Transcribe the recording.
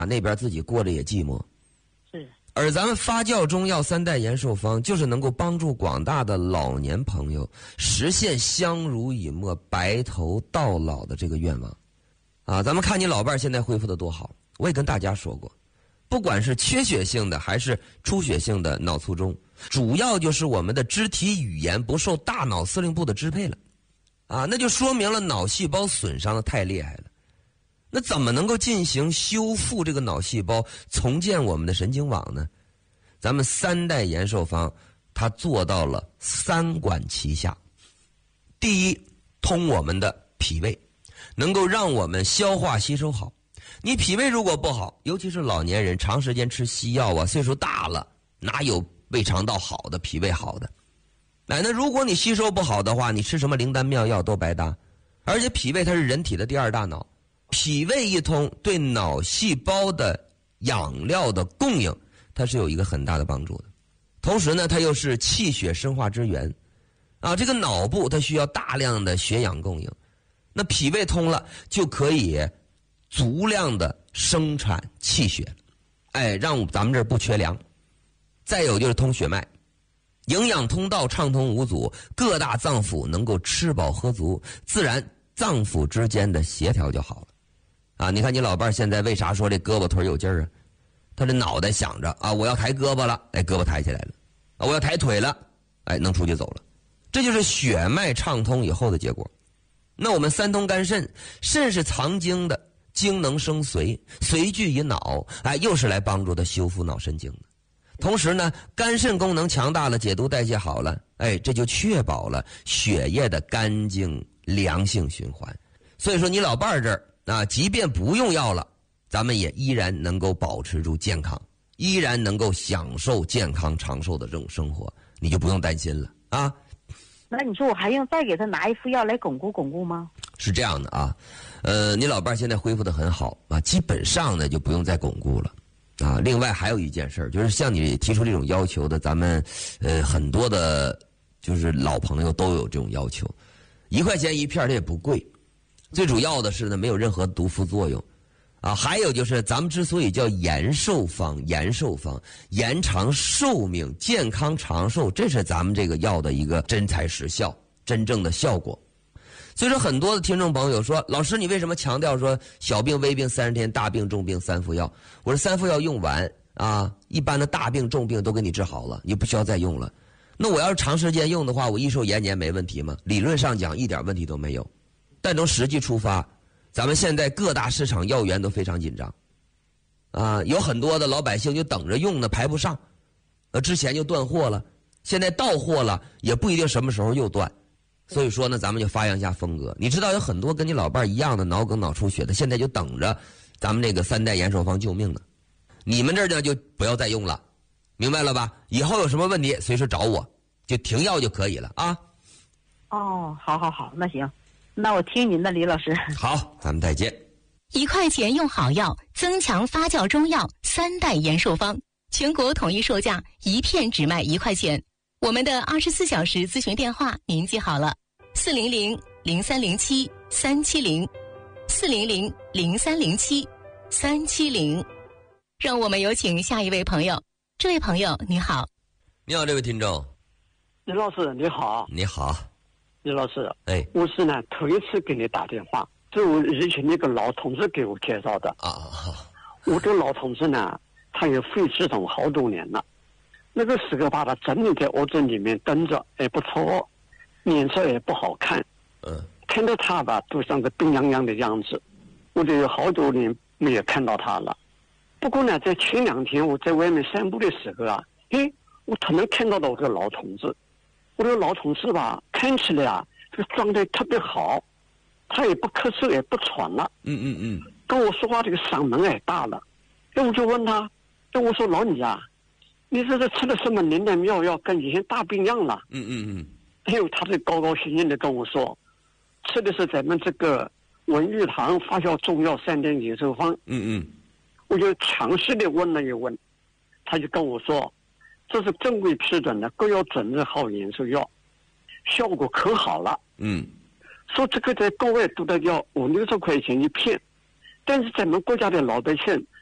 那边自己过着也寂寞。 是。 而咱们发酵中药3代延寿方，就是能够帮助广大的老年朋友实现相濡以沫、白头到老的这个愿望。咱们看你老伴儿现在恢复的多好。我也跟大家说过，不管是缺血性的还是出血性的脑卒中，主要就是我们的肢体语言不受大脑司令部的支配了。那就说明了脑细胞损伤的太厉害了。那怎么能够进行修复这个脑细胞，重建我们的神经网呢？咱们3代延寿方它做到了3管齐下。第一，通我们的脾胃，能够让我们消化吸收好。你脾胃如果不好，尤其是老年人长时间吃西药岁数大了，哪有胃肠道好的、脾胃好的？那如果你吸收不好的话，你吃什么灵丹妙药都白搭。而且脾胃它是人体的第2大脑，脾胃一通，对脑细胞的养料的供应，它是有一个很大的帮助的。同时呢，它又是气血生化之源。这个脑部它需要大量的血氧供应，那脾胃通了，就可以足量的生产气血，让咱们这儿不缺粮。再有就是通血脉，营养通道畅通无阻，各大脏腑能够吃饱喝足，自然脏腑之间的协调就好了。你看你老伴儿现在为啥说这胳膊腿有劲儿啊？他这脑袋想着我要抬胳膊了，胳膊抬起来了；我要抬腿了，能出去走了。这就是血脉畅通以后的结果。那我们3通肝肾，肾是藏精的，精能生髓，髓聚于脑，又是来帮助它修复脑神经的。同时呢，肝肾功能强大了，解毒代谢好了，这就确保了血液的干净良性循环。所以说你老伴儿这儿即便不用药了，咱们也依然能够保持住健康，依然能够享受健康长寿的这种生活，你就不用担心了啊。 那你说我还用再给他拿一副药来巩固巩固吗？ 是这样的你老伴儿现在恢复得很好基本上呢就不用再巩固了另外还有一件事，就是像你提出这种要求的，咱们很多的就是老朋友都有这种要求。1块钱1片，这也不贵，最主要的是呢没有任何毒副作用还有就是咱们之所以叫延寿方，延长寿命、健康长寿，这是咱们这个药的一个真材实效、真正的效果。所以说很多的听众朋友说，老师你为什么强调说小病微病30天，大病重病3副药？我说3副药用完一般的大病重病都给你治好了，你不需要再用了。那我要是长时间用的话，我益寿延年没问题吗？理论上讲一点问题都没有，但从实际出发，咱们现在各大市场药源都非常紧张有很多的老百姓就等着用呢，排不上之前就断货了，现在到货了也不一定什么时候又断。所以说呢，咱们就发扬一下风格。你知道有很多跟你老伴一样的脑梗脑出血的，现在就等着咱们这个3代延寿方救命呢。你们这儿呢就不要再用了，明白了吧？以后有什么问题随时找我，就停药就可以了好，那行，那我听您的，李老师。 好，咱们再见。 1块钱用好药，增强发酵中药3代延寿方，全国统一售价1片只卖1块钱。我们的24小时咨询电话您记好了，400-0307-370，400-0307-370。让我们有请下一位朋友。这位朋友你好。 你好，这位听众。 李老师你好。 你好。 李老师我是呢头一次给你打电话，这我以前那个老同志给我介绍的我这个老同志呢，他有肺气肿好多年了，那个时候把他整理在屋子里面蹲着也不错，脸色也不好看看到他吧都像个病殃殃的样子，我就有好多年没有看到他了。不过呢在前2天我在外面散步的时候我突然看到了我这个老同志。我这个老同事吧看起来这个状态特别好，他也不咳嗽也不喘了跟我说话这个嗓门也大了。我就问他，我说老李你这是吃了什么灵丹妙药，跟以前大不一样了他就高高兴兴的跟我说，吃的是咱们这个文玉堂发酵中药3代延寿方我就强势的问了一问，他就跟我说这是正规批准的各药准字号延寿药，效果可好了说这个在国外都得要50-60块钱1片，但是咱们国家的老百姓